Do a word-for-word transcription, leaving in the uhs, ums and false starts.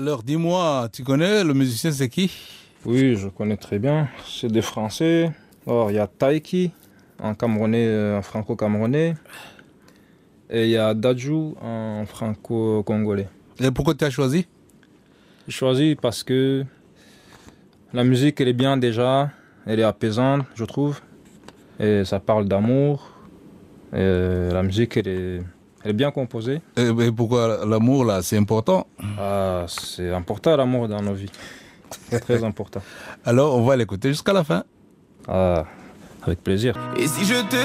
Alors dis-moi, tu connais le musicien, c'est qui? Oui, je connais très bien. C'est des Français. Alors, il y a Taiki, un Camerounais, euh, un franco-camerounais. Et il y a Dadju, un franco-congolais. Et pourquoi tu as choisi? J'ai choisi parce que la musique, elle est bien déjà. Elle est apaisante, je trouve. Et ça parle d'amour. Et la musique, elle est, elle est bien composée. Et, et pourquoi l'amour, là, c'est important? Ah, c'est important l'amour dans nos vies. Très important. Alors, on va l'écouter jusqu'à la fin. Ah, avec plaisir. Et si je te